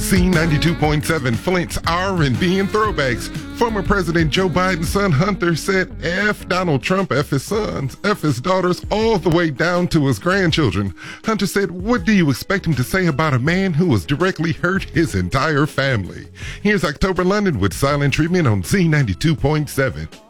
Z92.7 Flint's R&B and throwbacks. Former President Joe Biden's son Hunter said F Donald Trump, F his sons, F his daughters, all the way down to his grandchildren. Hunter said, what do you expect him to say about a man who has directly hurt his entire family? Here's October London with Silent Treatment on Z92.7.